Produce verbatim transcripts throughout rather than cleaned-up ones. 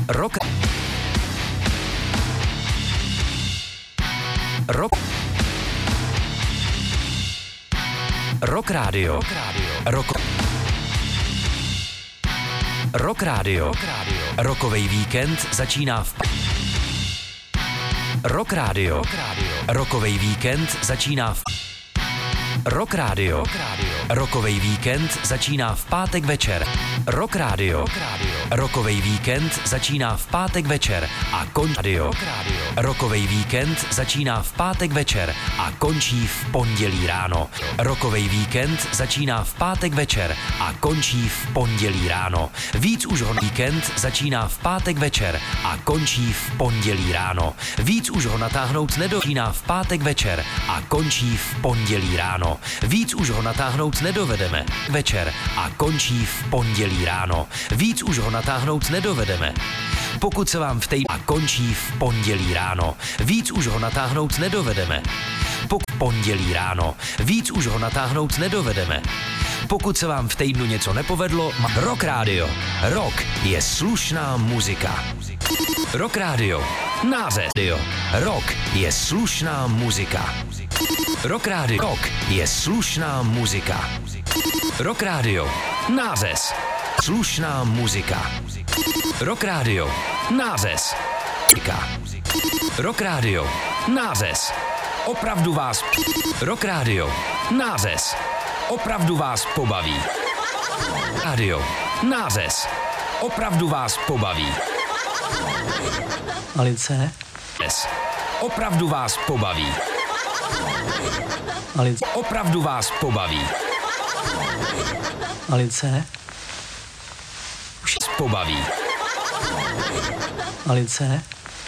Rock. Rock. Rock Radio. Rock. Rock Radio. Rockovej víkend začíná v... Rock Radio. Rockovej víkend začíná v... Rock Radio. Rockovej víkend začíná v pátek večer. Rock Radio. Rockovej víkend začíná v pátek večer a končí. Rockovej víkend začíná v pátek večer a končí v pondělí ráno. Rockovej víkend začíná v pátek večer a končí v pondělí ráno. Víc už ho víkend začíná v pátek večer a končí v pondělí ráno. Víc už ho natáhnout nedočíná v pátek večer a končí v pondělí ráno. Víc už ho natáhnout nedovedeme večer a končí v pondělí ráno. Víc už ho natáhnout nedovedeme. Pokud se vám v tej a končí v pondělí ráno. Víc už ho natáhnout nedovedeme. Pokud pondělí ráno. Víc už ho natáhnout nedovedeme. Pokud se vám v týdnu něco nepovedlo, Rock Radio. Rock je slušná muzika. Rock Radio. Název. Rock je slušná muzika. Rock Radio. Rock je slušná muzika. Rock Radio. Název. Slušná muzika. Rock Radio. Název. Rock Radio. Název. Opravdu vás. Rock Radio. Název. Opravdu vás pobaví. Radio. Název. Opravdu vás pobaví. Alice. Opravdu vás pobaví. Alice. Opravdu vás pobaví. Alice. Už pobaví. Alice.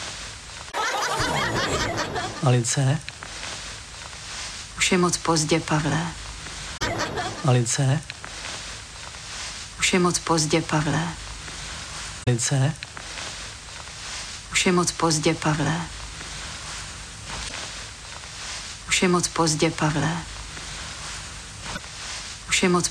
Alice. Už je moc pozdě, Pavle. Alice. Už je moc pozdě, Pavle. Alice. Už je moc pozdě, Pavle. Už je moc pozdě, Pavle. Už je moc